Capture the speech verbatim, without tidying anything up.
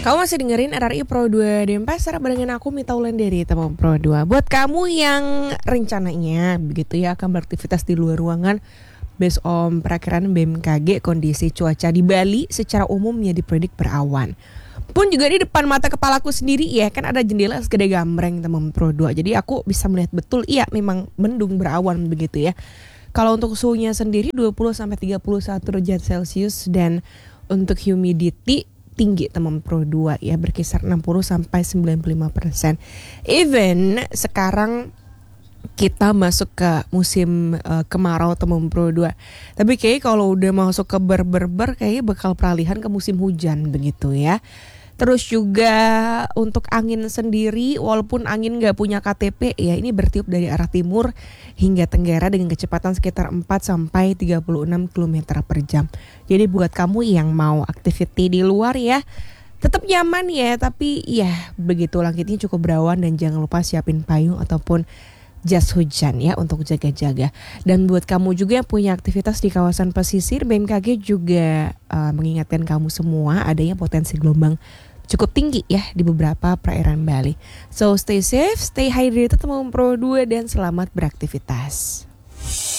Kamu masih dengerin R R I Pro dua Denpasar barengan aku Mita Wulandari teman Pro dua. Buat kamu yang rencananya begitu ya akan beraktivitas di luar ruangan, based on perakiraan B M K G, kondisi cuaca di Bali secara umumnya dipredik berawan. Pun juga di depan mata kepalaku sendiri ya kan ada jendela segede gambreng teman Pro dua. Jadi aku bisa melihat betul iya memang mendung berawan begitu ya. Kalau untuk suhunya sendiri dua puluh sampai tiga puluh satu derajat Celcius dan untuk humidity tinggi teman Pro dua ya, berkisar enam puluh sampai sembilan puluh lima persen. Even sekarang kita masuk ke musim uh, kemarau teman Pro dua. Tapi kayak kalau udah masuk ke ber-ber-ber kayaknya bakal peralihan ke musim hujan begitu ya. Terus juga untuk angin sendiri, walaupun angin gak punya K T P ya, ini bertiup dari arah timur hingga tenggara dengan kecepatan sekitar empat sampai tiga puluh enam kilometer per jam. Jadi buat kamu yang mau activity di luar ya, tetap nyaman ya, tapi ya begitu langitnya cukup berawan dan jangan lupa siapin payung ataupun jas hujan ya untuk jaga-jaga. Dan buat kamu juga yang punya aktivitas di kawasan pesisir, B M K G juga uh, mengingatkan kamu semua adanya potensi gelombang cukup tinggi ya di beberapa perairan Bali. So stay safe, stay hydrated teman Pro dua dan selamat beraktivitas.